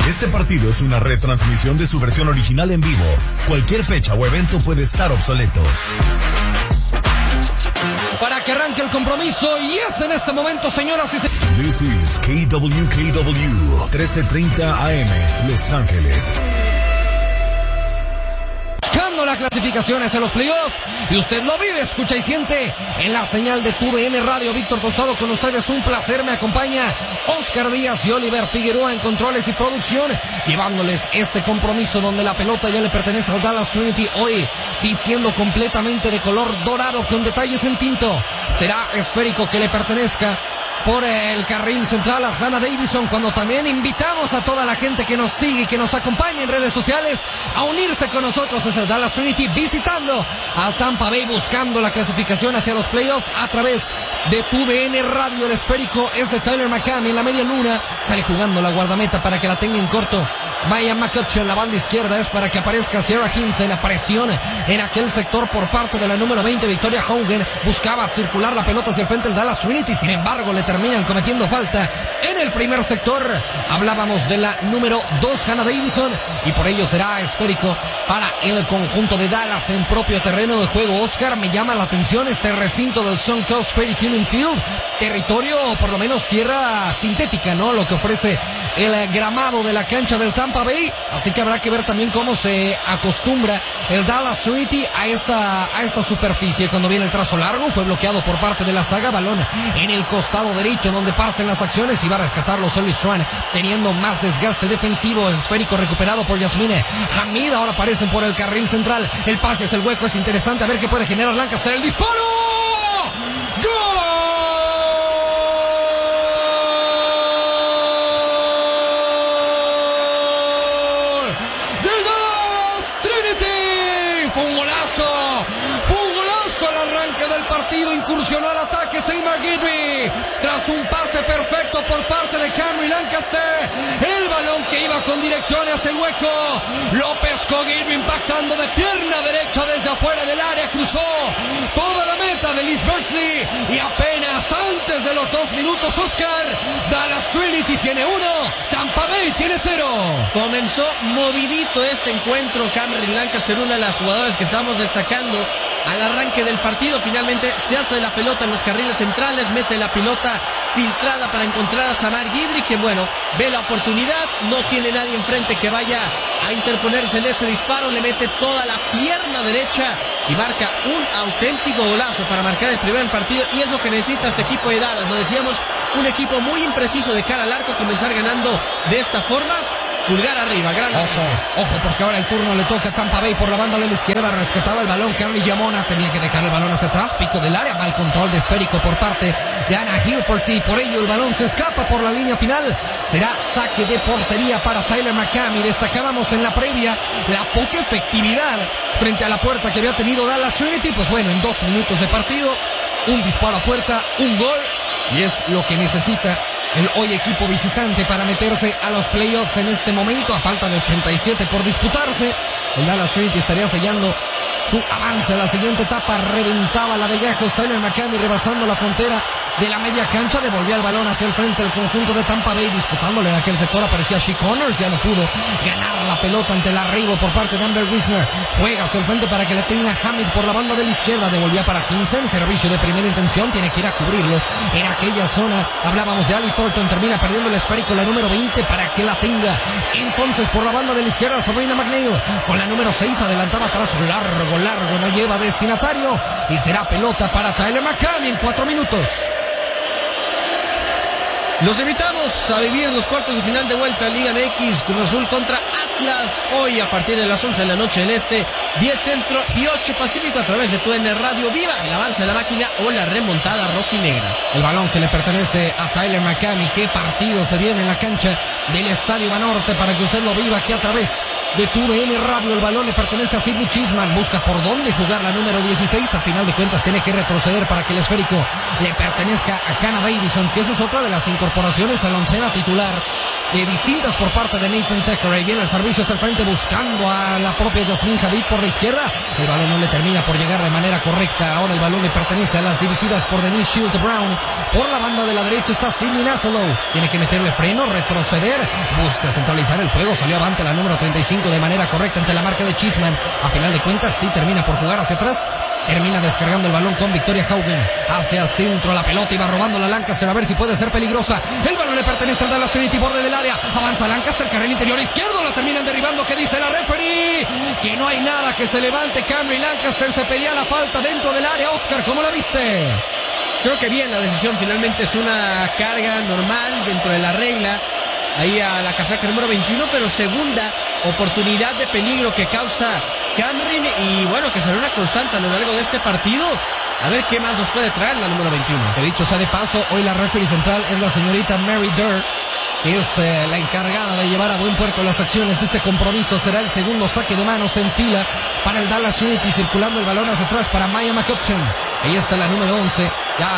Este partido es una retransmisión de su versión original en vivo. Cualquier fecha o evento puede estar obsoleto. Para que arranque el compromiso, y es en este momento, señoras y señores. This is KWKW 1330 AM, Los Ángeles. Buscando la clasificación hacia los playoffs, y usted lo vive, escucha y siente en la señal de TUDN Radio. Víctor Tostado con ustedes, un placer, me acompaña Oscar Díaz y Oliver Figueroa en controles y producción, llevándoles este compromiso donde la pelota ya le pertenece al Dallas Trinity, hoy vistiendo completamente de color dorado con detalles en tinto. Será esférico que le pertenezca por el carril central a Hannah Davidson, cuando también invitamos a toda la gente que nos sigue y que nos acompaña en redes sociales a unirse con nosotros. Es el Dallas Trinity visitando al Tampa Bay, buscando la clasificación hacia los playoffs a través de TUDN Radio. El esférico es de Tyler McCammey en la media luna, sale jugando la guardameta para que la tenga en corto Maya McCutcheon. En la banda izquierda es para que aparezca Sierra Hinson. Apareció en aquel sector por parte de la número 20 Victoria Hogan, buscaba circular la pelota hacia el frente del Dallas Trinity, sin embargo le terminan cometiendo falta en el primer sector. Hablábamos de la número 2 Hannah Davidson, y por ello será esférico para el conjunto de Dallas en propio terreno de juego. Oscar, me llama la atención este recinto del Suncoast Credit Union Field, territorio o por lo menos tierra sintética, ¿no? Lo que ofrece el gramado de la cancha del Tampa Bay, así que habrá que ver también cómo se acostumbra el Dallas Trinity a esta superficie. Cuando viene el trazo largo, fue bloqueado por parte de la saga, balón en el costado derecho donde parten las acciones, y va a rescatarlo Solly Strand, teniendo más desgaste defensivo. El esférico recuperado por Yasmine Hamid, ahora aparecen por el carril central, el pase hacia el hueco, es interesante, a ver qué puede generar Lancaster. El disparo, ¡gol! Del partido, incursionó al ataque Seymour Guidry tras un pase perfecto por parte de Camry Lancaster. El balón que iba con dirección hacia el hueco, lo pescó Guidry impactando de pierna derecha desde afuera del área, cruzó toda la meta de Liz Birchley, y apenas antes de los 2 minutos, Oscar, Dallas Trinity tiene 1, Tampa Bay tiene 0. Comenzó movidito este encuentro. Camry Lancaster, una de las jugadoras que estamos destacando al arranque del partido, finalmente se hace la pelota en los carriles centrales, mete la pelota filtrada para encontrar a Samar Guidry, que bueno, ve la oportunidad, no tiene nadie enfrente que vaya a interponerse en ese disparo, le mete toda la pierna derecha y marca un auténtico golazo para marcar el primer partido, y es lo que necesita este equipo de Dallas. Lo decíamos, un equipo muy impreciso de cara al arco, comenzar ganando de esta forma. Pulgar arriba, gran. Ojo, porque ahora el turno le toca a Tampa Bay por la banda de la izquierda. Rescataba el balón Carly Yamona, tenía que dejar el balón hacia atrás, pico del área, mal control de esférico por parte de Anna Hilferty, por ello el balón se escapa por la línea final. Será saque de portería para Tyler McCammey. Destacábamos en la previa la poca efectividad frente a la puerta que había tenido Dallas Trinity. Pues bueno, en 2 minutos de partido, un disparo a puerta, un gol, y es lo que necesita el hoy equipo visitante para meterse a los playoffs en este momento. A falta de 87 por disputarse, el Dallas Trinity estaría sellando su avance a la siguiente etapa. Reventaba la de Gajos Tyler McCammey, rebasando la frontera de la media cancha, devolvía el balón hacia el frente del conjunto de Tampa Bay, disputándole en aquel sector. Aparecía She Connors, ya no pudo ganar la pelota ante el arribo por parte de Amber Wisner. Juega hacia el frente para que le tenga Hamid por la banda de la izquierda, devolvía para Hinson, servicio de primera intención, tiene que ir a cubrirlo en aquella zona. Hablábamos de Ali Thornton, termina perdiendo el esférico la número 20 para que la tenga entonces por la banda de la izquierda Sabrina McNeil, con la número 6 adelantaba trazo largo, no lleva destinatario, y será pelota para Tyler McCammey en 4 minutos. Los invitamos a vivir los cuartos de final de vuelta Liga MX, Cruz Azul contra Atlas, hoy a partir de las 11 de la noche en este, 10 Centro y 8 Pacífico, a través de TUDN Radio. Viva el avance de la máquina o la remontada rojinegra. El balón que le pertenece a Tyler McCammey. Qué partido se viene en la cancha del Estadio Banorte para que usted lo viva aquí a través de TUDN Radio. El balón le pertenece a Sidney Chisman, busca por dónde jugar la número 16, a final de cuentas tiene que retroceder para que el esférico le pertenezca a Hannah Davidson, que esa es otra de las incorporaciones a la oncena titular distintas por parte de Nathan Thackeray. Viene el servicio hacia el frente buscando a la propia Yasmine Hadid por la izquierda. El balón no le termina por llegar de manera correcta. Ahora el balón le pertenece a las dirigidas por Denise Shields Brown. Por la banda de la derecha está Sydney Nassalow. Tiene que meterle freno, retroceder. Busca centralizar el juego. Salió avante la número 35 de manera correcta ante la marca de Chisman. A final de cuentas sí termina por jugar hacia atrás. Termina descargando el balón con Victoria Haugen. Hacia el centro la pelota y va robando la Lancaster a ver si puede ser peligrosa. El balón le pertenece al Dallas Trinity, borde del área. Avanza Lancaster, carril interior izquierdo. La terminan derribando. ¿Qué dice la referee? Que no hay nada, que se levante Camry Lancaster. Se pedía la falta dentro del área. Oscar, ¿cómo la viste? Creo que bien la decisión. Finalmente es una carga normal dentro de la regla. Ahí a la casaca número 21, pero segunda oportunidad de peligro que causa Camryn y bueno, que será una constante a lo largo de este partido. A ver qué más nos puede traer la número 21. He dicho sea de paso, hoy la referee central es la señorita Mary Durr, que es la encargada de llevar a buen puerto las acciones de este compromiso. Será el segundo saque de manos en fila para el Dallas Trinity, circulando el balón hacia atrás para Maya McCutcheon. Ahí está la número 11.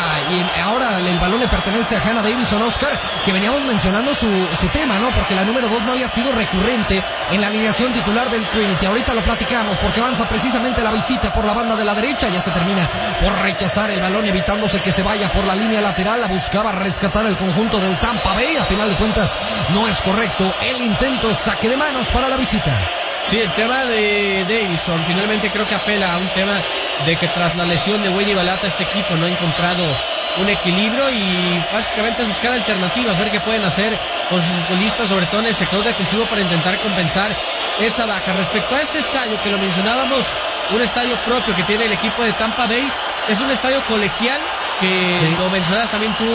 Y ahora el balón le pertenece a Hannah Davison, Oscar, que veníamos mencionando su tema, ¿no? Porque la número 2 no había sido recurrente en la alineación titular del Trinity. Ahorita lo platicamos porque avanza precisamente la visita por la banda de la derecha. Ya se termina por rechazar el balón, evitándose que se vaya por la línea lateral. La buscaba rescatar el conjunto del Tampa Bay. A final de cuentas no es correcto. El intento es saque de manos para la visita. Sí, el tema de Davison finalmente creo que apela a un tema de que tras la lesión de Winnie Balata este equipo no ha encontrado un equilibrio y básicamente es buscar alternativas, ver qué pueden hacer con sus futbolistas, sobre todo en el sector defensivo, para intentar compensar esa baja. Respecto a este estadio que lo mencionábamos, un estadio propio que tiene el equipo de Tampa Bay, es un estadio colegial que sí, lo mencionas también tú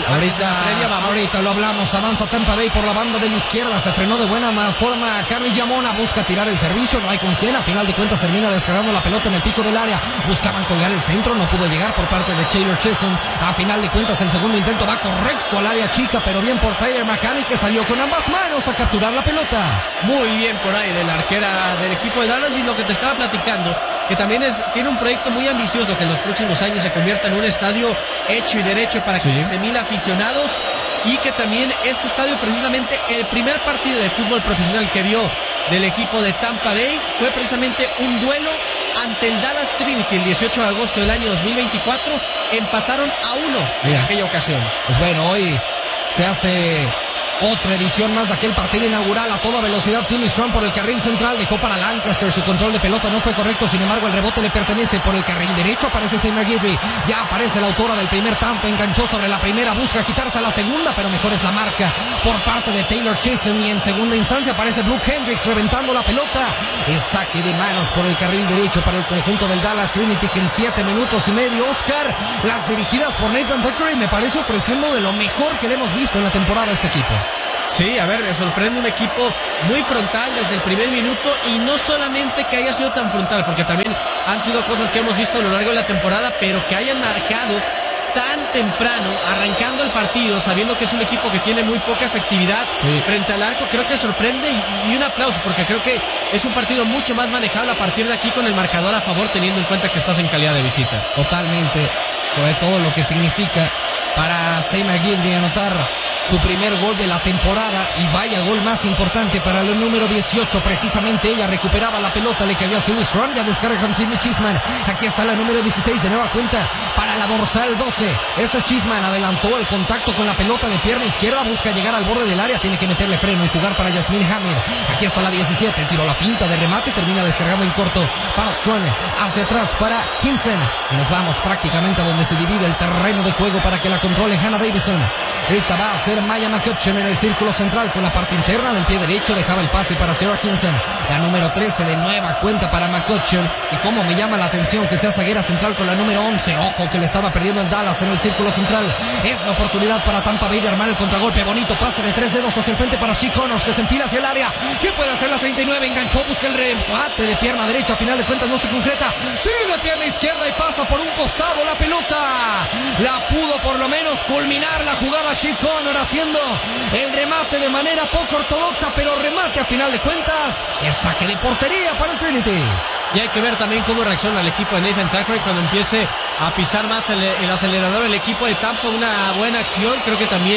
ahorita lo hablamos. Avanza Tampa Bay por la banda de la izquierda, se frenó de buena forma Carly Yamona, busca tirar el servicio, no hay con quién. A final de cuentas termina descargando la pelota en el pico del área. Buscaban colgar el centro, no pudo llegar por parte de Taylor Chesson. A final de cuentas el segundo intento va correcto al área chica, pero bien por Tyler McCamey, que salió con ambas manos a capturar la pelota. Muy bien por ahí la arquera del equipo de Dallas. Y lo que te estaba platicando, que también tiene un proyecto muy ambicioso que en los próximos años se convierta en un estadio hecho y derecho para 15,000 aficionados, y que también este estadio, precisamente el primer partido de fútbol profesional que vio del equipo de Tampa Bay fue precisamente un duelo ante el Dallas Trinity el 18 de agosto del año 2024. Empataron a 1 en aquella ocasión. Pues bueno, hoy se hace otra edición más de aquel partido inaugural a toda velocidad. Sidney Strong por el carril central, dejó para Lancaster, su control de pelota no fue correcto, sin embargo el rebote le pertenece por el carril derecho. Aparece Seymour Guidry, ya aparece la autora del primer tanto, enganchó sobre la primera, busca quitarse a la segunda, pero mejor es la marca por parte de Taylor Chisholm, y en segunda instancia aparece Brooke Hendricks reventando la pelota. Es saque de manos por el carril derecho para el conjunto del Dallas Trinity, que en 7 minutos y medio, Oscar, las dirigidas por Nathan Thackeray, me parece ofreciendo de lo mejor que le hemos visto en la temporada a este equipo. Sí, a ver, me sorprende un equipo muy frontal desde el primer minuto, y no solamente que haya sido tan frontal, porque también han sido cosas que hemos visto a lo largo de la temporada, pero que hayan marcado tan temprano, arrancando el partido, sabiendo que es un equipo que tiene muy poca efectividad frente al arco. Creo que sorprende, y un aplauso, porque creo que es un partido mucho más manejable a partir de aquí con el marcador a favor, teniendo en cuenta que estás en calidad de visita. Totalmente, todo lo que significa para Seymour Guidry anotar su primer gol de la temporada, y vaya gol más importante para el número 18, precisamente ella recuperaba la pelota, le cayó a Sidney Strong, ya descarga con Sidney Chisman. Aquí está la número 16, de nueva cuenta para la dorsal 12. Chisman adelantó el contacto con la pelota de pierna izquierda, busca llegar al borde del área, tiene que meterle freno y jugar para Yasmine Hamid. Aquí está la 17, tiró la pinta de remate, termina descargando en corto para Strong, hacia atrás para Hinson, y nos vamos prácticamente a donde se divide el terreno de juego para que la controle Hannah Davison. Esta va a ser Maya McCutcheon en el círculo central con la parte interna del pie derecho, dejaba el pase para Sarah Hinson. La número 13 de nueva cuenta para McCutcheon, y como me llama la atención que sea zaguera central con la número 11, ojo que le estaba perdiendo el Dallas en el círculo central. Es la oportunidad para Tampa Bay de armar el contragolpe, bonito pase de 3 dedos hacia el frente para She Connors, que se enfila hacia el área. ¿Qué puede hacer la 39? Enganchó, busca el remate de pierna derecha, a final de cuentas no se concreta, sigue de pierna izquierda y pasa por un costado la pelota. La pudo por lo menos culminar la jugada She Connor, haciendo el remate de manera poco ortodoxa, pero remate a final de cuentas. Es saque de portería para el Trinity. Y hay que ver también cómo reacciona el equipo de Nathan Thackeray cuando empiece a pisar más el acelerador el equipo de Tampa. Una buena acción, creo que también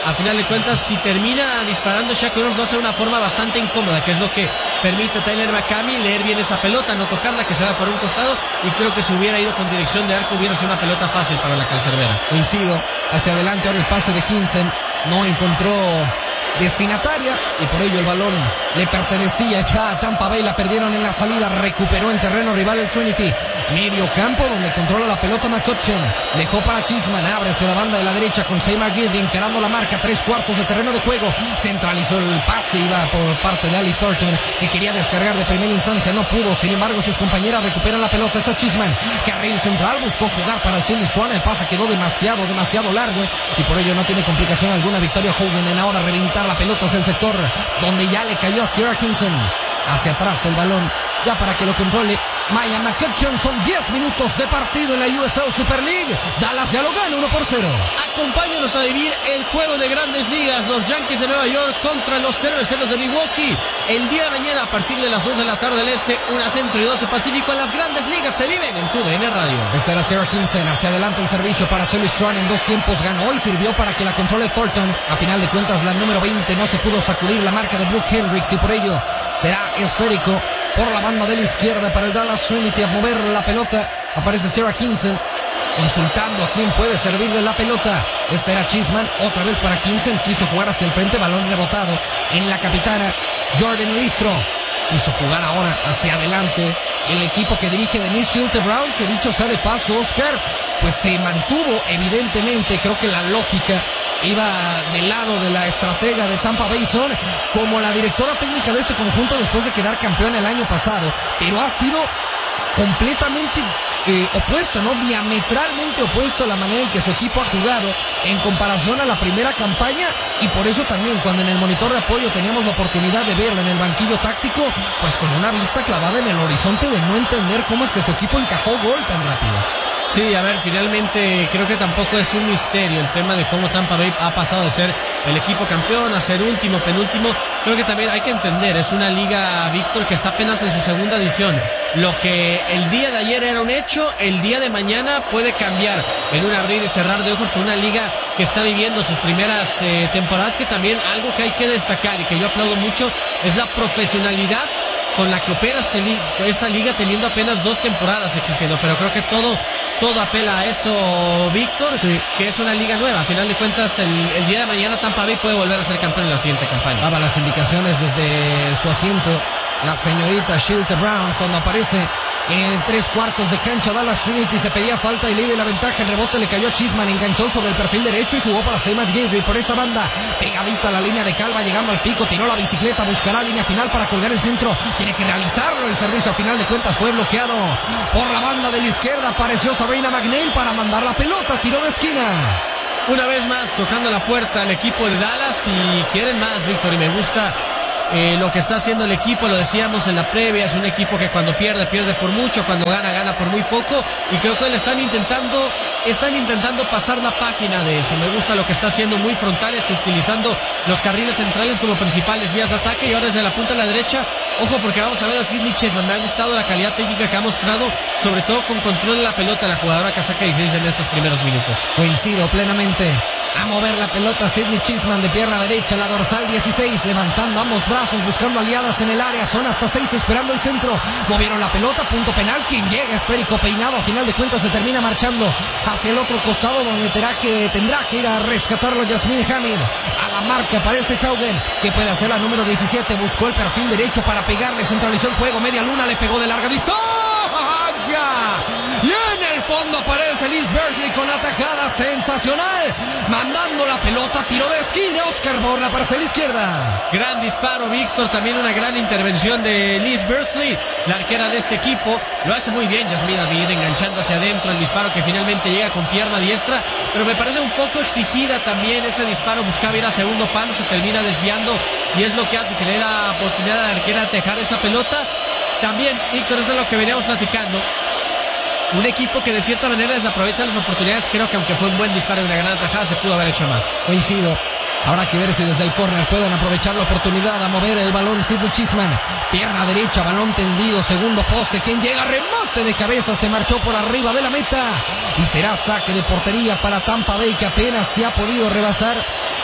a final de cuentas, si termina disparando Shaq O'Neal, lo hace de una forma bastante incómoda, que es lo que permite a Tyler McCamey leer bien esa pelota, no tocarla, que se va por un costado, y creo que si hubiera ido con dirección de arco hubiera sido una pelota fácil para la cancerbera. Coincido, hacia adelante ahora el pase de Hinsen, no encontró destinataria y por ello el balón le pertenecía ya a Tampa Bay, la perdieron en la salida, recuperó en terreno rival el Trinity, medio campo donde controla la pelota McCutcheon, dejó para Chisman, abre hacia la banda de la derecha con Seymour Guidry encarando la marca, 3/4 de terreno de juego, centralizó el pase, iba por parte de Ali Thornton que quería descargar de primera instancia, no pudo, sin embargo sus compañeras recuperan la pelota, está Chisman, carril central, buscó jugar para Silly Swan, el pase quedó demasiado largo y por ello no tiene complicación alguna Victoria Hogan en ahora reventar la pelota hacia el sector donde ya le cayó a Sierra Hinson, hacia atrás el balón ya para que lo controle Maya McCutcheon. Son 10 minutos de partido en la USL Super League. Dallas ya lo gana 1-0. Acompáñanos a vivir el juego de Grandes Ligas, los Yankees de Nueva York contra los Cerveceros de Milwaukee. El día de mañana a partir de las 2 de la tarde del este, 1 Centro y 12 Pacífico, en las Grandes Ligas se viven en TUDN Radio. Esta era Sierra Hinson, hacia adelante el servicio para Sully Strong, en 2 tiempos ganó y sirvió para que la controle Thornton. A final de cuentas la número 20 no se pudo sacudir la marca de Brooke Hendricks y por ello será esférico por la banda de la izquierda para el Dallas Trinity. A mover la pelota aparece Sierra Hinson consultando a quién puede servirle la pelota. Esta era Chisman, otra vez para Hinson, quiso jugar hacia el frente, balón rebotado en la capitana Jordan Listro, quiso jugar ahora hacia adelante el equipo que dirige Denise Schulte-Brown, que dicho sea de paso, Oscar, pues se mantuvo evidentemente, creo que la lógica iba del lado de la estratega de Tampa Bay Sun, como la directora técnica de este conjunto después de quedar campeón el año pasado, pero ha sido completamente opuesto, ¿no? Diametralmente opuesto a la manera en que su equipo ha jugado en comparación a la primera campaña, y por eso también cuando en el monitor de apoyo teníamos la oportunidad de verlo en el banquillo táctico, pues con una vista clavada en el horizonte de no entender cómo es que su equipo encajó gol tan rápido. Sí, a ver, finalmente creo que tampoco es un misterio el tema de cómo Tampa Bay ha pasado de ser el equipo campeón a ser último, penúltimo. Creo que también hay que entender, es una liga, Víctor, que está apenas en su segunda edición. Lo que el día de ayer era un hecho, el día de mañana puede cambiar en un abrir y cerrar de ojos con una liga que está viviendo sus primeras temporadas, que también algo que hay que destacar y que yo aplaudo mucho es la profesionalidad con la que opera esta liga, teniendo apenas 2 temporadas existiendo, pero creo que todo apela a eso, Víctor, sí, que es una liga nueva. A final de cuentas, el día de mañana Tampa Bay puede volver a ser campeón en la siguiente campaña. Daba las indicaciones desde su asiento la señorita Schulte-Brown cuando aparece en 3/4 de cancha. Dallas Trinity se pedía falta y le dio la ventaja. El rebote le cayó a Chisman, enganchó sobre el perfil derecho y jugó para Seymour Guidry por esa banda, pegadita a la línea de Calva, llegando al pico, tiró la bicicleta, buscará línea final para colgar el centro, tiene que realizarlo, el servicio a final de cuentas fue bloqueado por la banda de la izquierda. Apareció Sabrina McNeil para mandar la pelota, tiró de esquina. Una vez más tocando la puerta al equipo de Dallas, y quieren más, Víctor, y me gusta lo que está haciendo el equipo. Lo decíamos en la previa, es un equipo que cuando pierde por mucho, cuando gana por muy poco, y creo que le están intentando pasar la página de eso. Me gusta lo que está haciendo, muy frontales, utilizando los carriles centrales como principales vías de ataque, y ahora desde la punta a la derecha, ojo, porque vamos a ver a Sidney Chisman. Me ha gustado la calidad técnica que ha mostrado, sobre todo con control de la pelota, la jugadora que saca 16 en estos primeros minutos. Coincido plenamente. A mover la pelota Sidney Chisman de pierna derecha, la dorsal 16, levantando ambos brazos, buscando aliadas en el área, son hasta 6 esperando el centro, movieron la pelota, punto penal, quien llega esférico peinado, a final de cuentas se termina marchando hacia el otro costado donde tendrá que ir a rescatarlo Yasmine Hamid. A la marca aparece Haugen, que puede hacer la número 17, buscó el perfil derecho para pegarle, centralizó el juego, media luna, le pegó de larga distancia. Y en el fondo aparece Liz Bersley con la tajada sensacional, mandando la pelota, tiro de esquina, Oscar Borla para hacia la izquierda. Gran disparo, Víctor, también una gran intervención de Liz Bersley, la arquera de este equipo. Lo hace muy bien Yasmine Hamid, enganchando hacia adentro el disparo que finalmente llega con pierna diestra, pero me parece un poco exigida también ese disparo, buscaba ir a segundo palo, se termina desviando, y es lo que hace que le dé la oportunidad a la arquera de dejar esa pelota. También, Víctor, eso es lo que veníamos platicando. Un equipo que de cierta manera desaprovecha las oportunidades. Creo que aunque fue un buen disparo y una gran atajada, se pudo haber hecho más. Coincido. Habrá que ver si desde el córner pueden aprovechar la oportunidad a mover el balón. Sidney Chisman, pierna derecha, balón tendido, segundo poste, quien llega, remate de cabeza, se marchó por arriba de la meta y será saque de portería para Tampa Bay, que apenas se ha podido rebasar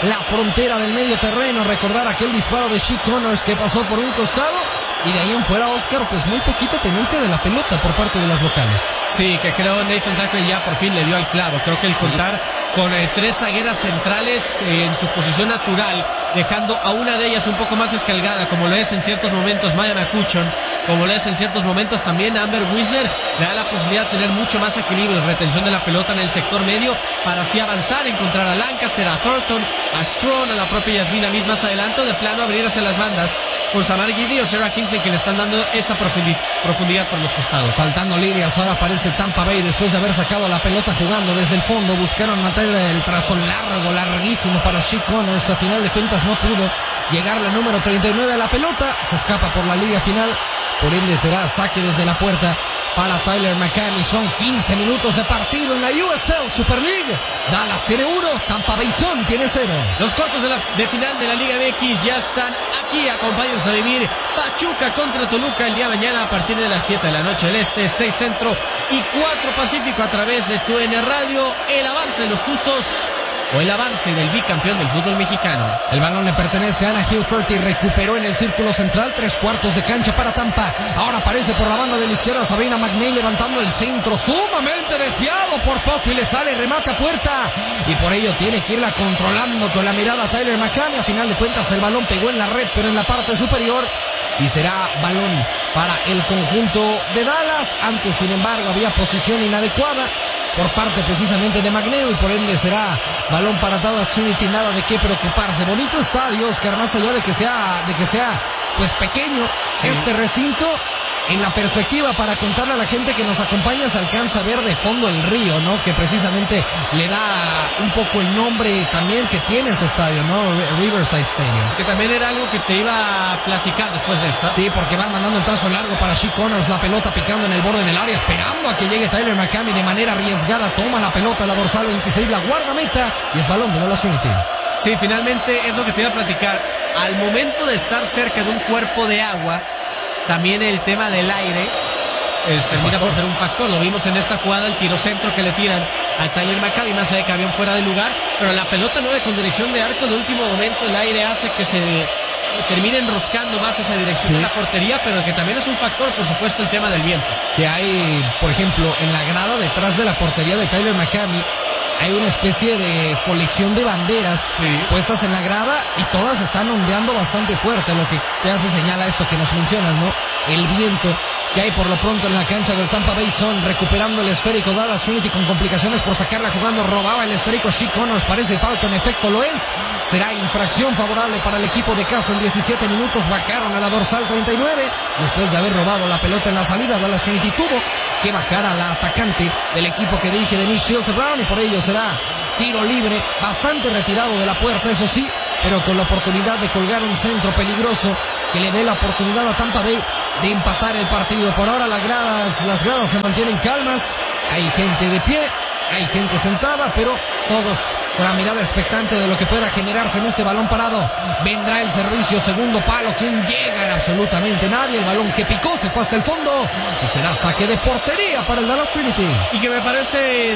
la frontera del medio terreno. Recordar aquel disparo de Sheik Connors que pasó por un costado. Y de ahí en fuera, Oscar, pues muy poquita tenencia de la pelota por parte de las locales. Sí, que creo Nathan Tucker ya por fin le dio al clavo. Creo que el contar con 3 zagueras centrales en su posición natural, dejando a una de ellas un poco más descargada, como lo es en ciertos momentos Maya McCutcheon, como lo es en ciertos momentos también Amber Wisner, le da la posibilidad de tener mucho más equilibrio, retención de la pelota en el sector medio, para así avanzar, encontrar a Lancaster, a Thornton, a Strong, a la propia Yasmin Hamid más adelante, o de plano abrir hacia las bandas con Samar Giddy o Sarah Kinsey, que le están dando esa profundidad por los costados. Saltando líneas, ahora aparece Tampa Bay después de haber sacado la pelota jugando desde el fondo. Buscaron matar el trazo larguísimo para Sheik Connors. A final de cuentas no pudo llegar la número 39 a la pelota. Se escapa por la línea final. Por ende será saque desde la puerta para Tyler McCamey. Son 15 minutos de partido en la USL Super League. Dallas tiene 1, Tampa Bay Sun tiene 0. Los cuartos de final de la Liga MX ya están aquí. Acompáñanos a vivir Pachuca contra Toluca el día de mañana a partir de las 7 de la noche del Este, 6 Centro y 4 Pacífico a través de TUDN Radio. El avance de los Tuzos o el avance del bicampeón del fútbol mexicano. El balón le pertenece a Anna Hilferty, recuperó en el círculo central, 3/4 de cancha para Tampa. Ahora aparece por la banda de la izquierda Sabrina McNeil levantando el centro, sumamente desviado por poco y le sale remate a puerta. Y por ello tiene que irla controlando con la mirada a Tyler McCamey. A final de cuentas el balón pegó en la red, pero en la parte superior. Y será balón para el conjunto de Dallas. Antes, sin embargo, había posición inadecuada por parte precisamente de McNeil y por ende será balón para Dallas Trinity. Nada de qué preocuparse. Bonito estadio, Oscar, más allá de que sea pues pequeño, sí. Este recinto, en la perspectiva, para contarle a la gente que nos acompaña, se alcanza a ver de fondo el río, ¿no? Que precisamente le da un poco el nombre también que tiene ese estadio, ¿no? Riverside Stadium. Que también era algo que te iba a platicar después de esta. Sí, porque van mandando el trazo largo para Sheik Connors, la pelota picando en el borde del área, esperando a que llegue Tyler McCamey de manera arriesgada. Toma la pelota, la dorsal 26, la guardameta, y es balón de Dallas Trinity. Sí, finalmente es lo que te iba a platicar. Al momento de estar cerca de un cuerpo de agua, también el tema del aire termina por ser un factor. Lo vimos en esta jugada, el tiro centro que le tiran a Tyler McCamey, más allá de que habían fuera de lugar, pero la pelota no con dirección de arco. De último momento el aire hace que se termine enroscando más esa dirección de la portería, pero que también es un factor, por supuesto, el tema del viento. Que hay, por ejemplo, en la grada detrás de la portería de Tyler McCamey, hay una especie de colección de banderas puestas en la grada y todas están ondeando bastante fuerte, lo que te hace señal a esto que nos mencionas, ¿no? El viento que hay por lo pronto en la cancha del Tampa Bay Sun, recuperando el esférico Dallas Trinity con complicaciones por sacarla jugando, robaba el esférico Sheik Connors, parece falta, en efecto lo es, será infracción favorable para el equipo de casa. En 17 minutos bajaron a la dorsal 39, después de haber robado la pelota en la salida. Dallas Trinity tuvo que bajar a la atacante del equipo que dirige Denise Shelter Brown, y por ello será tiro libre, bastante retirado de la puerta, eso sí, pero con la oportunidad de colgar un centro peligroso que le dé la oportunidad a Tampa Bay de empatar el partido. Por ahora las gradas se mantienen calmas, hay gente de pie, hay gente sentada, pero todos con la mirada expectante de lo que pueda generarse en este balón parado. Vendrá el servicio, segundo palo, ¿quién llega? Absolutamente nadie. El balón que picó se fue hasta el fondo y será saque de portería para el Dallas Trinity. Y que me parece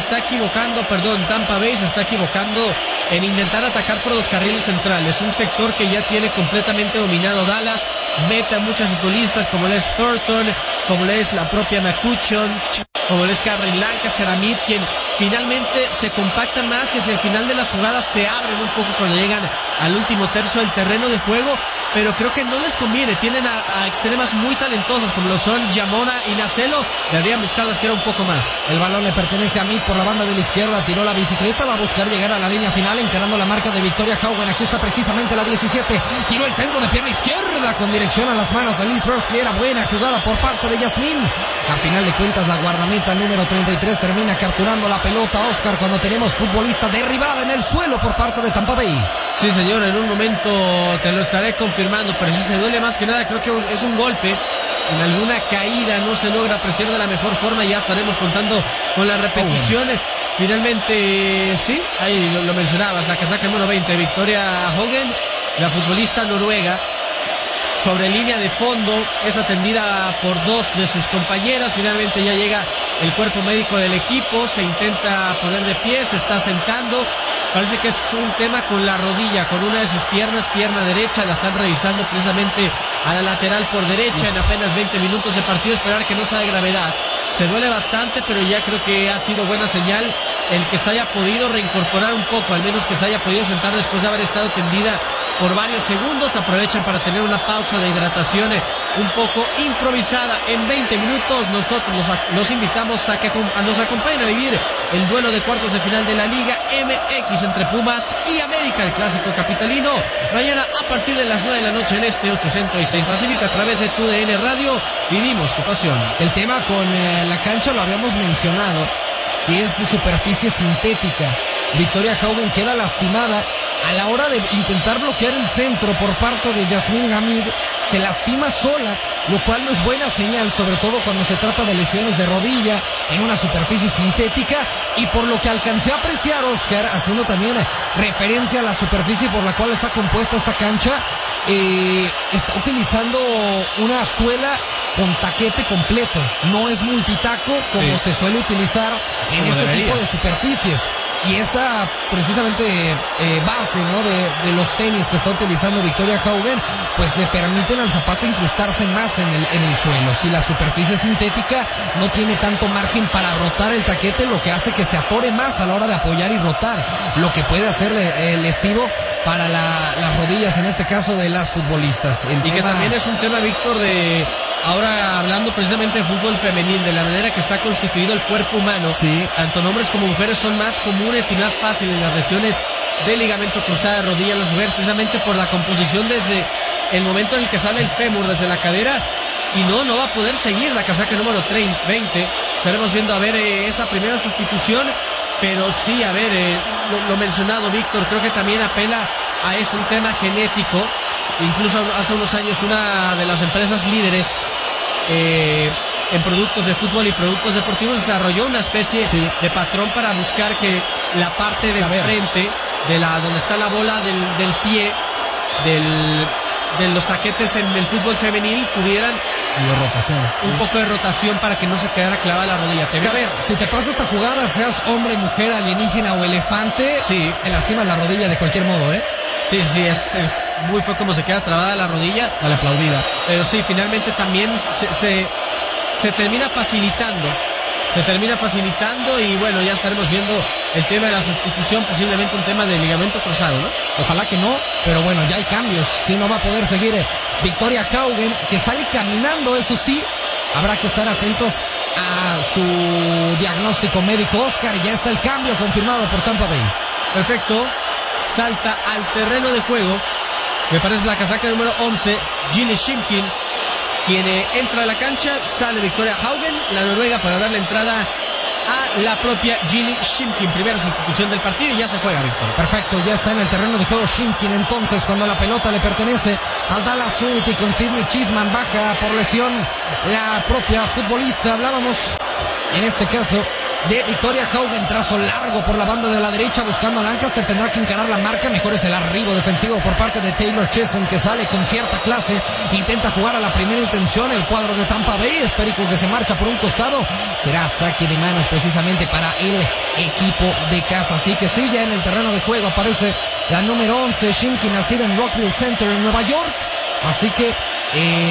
Tampa Bay se está equivocando en intentar atacar por los carriles centrales, un sector que ya tiene completamente dominado Dallas. Mete a muchos futbolistas como le es Thornton, como le es la propia McCutcheon, como le es Karen Lancaster, Hamid, quien finalmente se compactan más y hacia el final de las jugadas se abren un poco cuando llegan al último tercio del terreno de juego, pero creo que no les conviene. Tienen a extremas muy talentosas como lo son Yamona y Nacelo, deberían buscarlas que era un poco más. El balón le pertenece a Hamid por la banda de la izquierda, tiró la bicicleta, va a buscar llegar a la línea final encarando la marca de Victoria Howard. Aquí está precisamente la 17, tiró el centro de pierna izquierda con dirección a las manos de Liz Bursley. Era buena jugada por parte de Yasmin. A final de cuentas la guardameta número 33 termina capturando la pelota, Oscar, cuando tenemos futbolista derribada en el suelo por parte de Tampa Bay. Sí, señor, en un momento te lo estaré confirmando, pero si se duele más que nada, creo que es un golpe. En alguna caída no se logra apreciar de la mejor forma, ya estaremos contando con la repetición. Finalmente, sí, ahí lo mencionabas, la casaca número 20, Victoria Hogan, la futbolista noruega. Sobre línea de fondo, es atendida por dos de sus compañeras. Finalmente ya llega el cuerpo médico del equipo, se intenta poner de pie, se está sentando. Parece que es un tema con la rodilla, con una de sus piernas, pierna derecha, la están revisando precisamente a la lateral por derecha en apenas 20 minutos de partido, esperar que no sea de gravedad. Se duele bastante, pero ya creo que ha sido buena señal el que se haya podido reincorporar un poco, al menos que se haya podido sentar después de haber estado tendida por varios segundos. Aprovechan para tener una pausa de hidratación un poco improvisada. En 20 minutos nosotros los invitamos a que nos acompañen a vivir el duelo de cuartos de final de la Liga MX entre Pumas y América, el clásico capitalino. Mañana a partir de las 9 de la noche en este 8 Centro y 6 Pacífico a través de TUDN Radio. Vivimos tu pasión. El tema con la cancha lo habíamos mencionado, que es de superficie sintética. Victoria Haugen queda lastimada a la hora de intentar bloquear el centro por parte de Yasmín Hamid. Se lastima sola, lo cual no es buena señal, sobre todo cuando se trata de lesiones de rodilla en una superficie sintética. Y por lo que alcancé a apreciar, Oscar, haciendo también referencia a la superficie por la cual está compuesta esta cancha, está utilizando una suela con taquete completo, no es multitaco como se suele utilizar en este tipo de superficies. Y esa precisamente base, ¿no?, de los tenis que está utilizando Victoria Haugen, pues le permiten al zapato incrustarse más en el suelo. Si la superficie sintética no tiene tanto margen para rotar el taquete, lo que hace que se atore más a la hora de apoyar y rotar, lo que puede hacer lesivo para las rodillas, en este caso de las futbolistas. Que también es un tema, Víctor, de ahora hablando precisamente de fútbol femenil, de la manera que está constituido el cuerpo humano, tanto en hombres como mujeres son más comunes y más fáciles las lesiones de ligamento cruzado de rodilla en las mujeres, precisamente por la composición desde el momento en el que sale el fémur desde la cadera, y no va a poder seguir la casaca número 20. Estaremos viendo a ver esa primera sustitución, pero sí, a ver, lo mencionado, Víctor, creo que también apela a eso, un tema genético. Incluso hace unos años una de las empresas líderes en productos de fútbol y productos deportivos desarrolló una especie de patrón para buscar que la parte de frente, donde está la bola del pie, de los taquetes en el fútbol femenil, tuvieran un poco de rotación para que no se quedara clavada la rodilla. A ver, si te pasa esta jugada, seas hombre, mujer, alienígena o elefante, te lastimas la rodilla de cualquier modo, ¿eh? Sí, es muy fue como se queda trabada la rodilla. A la aplaudida. Pero sí, finalmente también se termina facilitando. Y bueno, ya estaremos viendo el tema de la sustitución, posiblemente un tema de ligamento cruzado, ¿no? Ojalá que no, pero bueno, ya hay cambios. Sí, no va a poder seguir Victoria Haugen, que sale caminando, eso sí. Habrá que estar atentos a su diagnóstico médico. Oscar, ya está el cambio confirmado por Tampa Bay. Perfecto. Salta al terreno de juego, me parece la casaca número 11, Ginny Shimkin, quien entra a la cancha. Sale Victoria Haugen, la noruega, para darle entrada a la propia Ginny Shimkin. Primera sustitución del partido y ya se juega, Víctor. Perfecto, ya está en el terreno de juego Shimkin. Entonces, cuando la pelota le pertenece al Dallas Unity con Sidney Chisman, baja por lesión la propia futbolista. Hablábamos en este caso de Victoria Haugen, trazo largo por la banda de la derecha buscando a Lancaster, tendrá que encarar la marca. Mejor es el arribo defensivo por parte de Taylor Chesson, que sale con cierta clase, intenta jugar a la primera intención el cuadro de Tampa Bay. Es Perico que se marcha por un costado, será saque de manos precisamente para el equipo de casa. Así que sí, ya en el terreno de juego aparece la número 11, Shimkin, nacida en Rockville Center en Nueva York. Así que